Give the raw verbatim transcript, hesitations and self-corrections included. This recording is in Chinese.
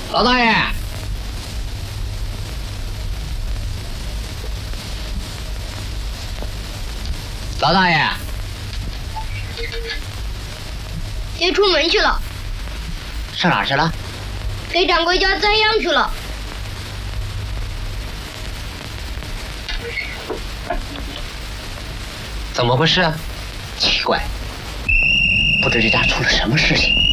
老大爷，老大爷， 爹出门去了。 上哪儿去了？ 给掌柜家栽秧去了。 怎么回事啊？奇怪，不知这家出了什么事情。